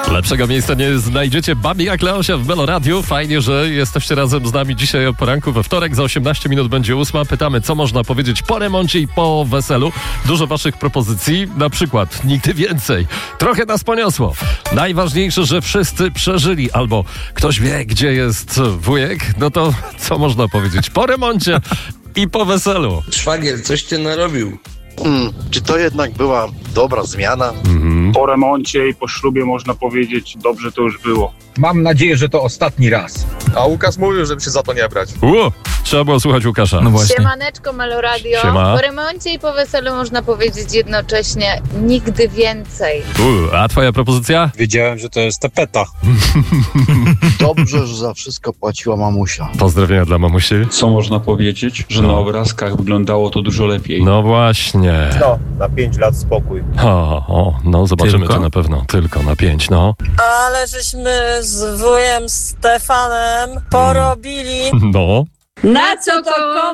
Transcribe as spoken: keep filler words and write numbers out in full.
Lepszego miejsca nie znajdziecie. Babi jak Leosia w Meloradiu. Fajnie, że jesteście razem z nami dzisiaj o poranku we wtorek. Za osiemnaście minut będzie ósma. Pytamy, co można powiedzieć po remoncie i po weselu. Dużo waszych propozycji. Na przykład nigdy więcej. Trochę nas poniosło. Najważniejsze, że wszyscy przeżyli. Albo ktoś wie, gdzie jest wujek. No to co można powiedzieć po remoncie i po weselu? Szwagier, coś ty narobił. Hmm, czy to jednak była dobra zmiana? Mhm. Po remoncie i po ślubie można powiedzieć, dobrze to już było. Mam nadzieję, że to ostatni raz. A Łukasz mówił, żeby się za to nie brać. U, trzeba było słuchać Łukasza. No właśnie. Siemaneczko Meloradio. Siema. Po remoncie i po weselu można powiedzieć jednocześnie nigdy więcej. U, a twoja propozycja? Wiedziałem, że to jest tapeta. Dobrze, że za wszystko płaciła mamusia. Pozdrowienia dla mamusi. Co można powiedzieć? Że na obrazkach wyglądało to dużo lepiej. No właśnie. No, na pięć lat spokój. O, o, no zobaczymy Tylko? to na pewno. Tylko na pięć, no. Ale żeśmy z wujem Stefanem porobili. No. Na co to